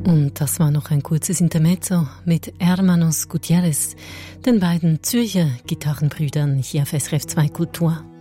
Und das war noch ein kurzes Intermezzo mit Hermanos Gutierrez, den beiden Zürcher Gitarrenbrüdern hier auf SRF 2 Kultur.